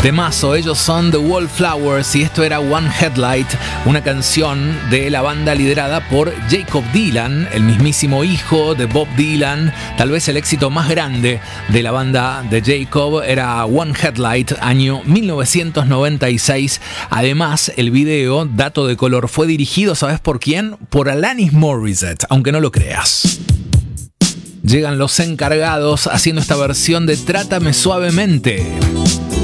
Temazo, ellos son The Wallflowers y esto era One Headlight, una canción de la banda liderada por Jakob Dylan, el mismísimo hijo de Bob Dylan. Tal vez el éxito más grande de la banda de Jakob era One Headlight, año 1996. Además, el video, dato de color, fue dirigido, ¿sabes por quién? Por Alanis Morissette, aunque no lo creas. Llegan los encargados haciendo esta versión de Trátame Suavemente.